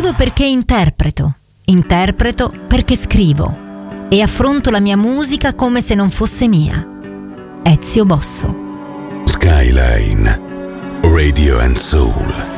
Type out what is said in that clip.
Scrivo perché interpreto perché scrivo e affronto la mia musica come se non fosse mia. Ezio Bosso. Skyline Radio and Soul.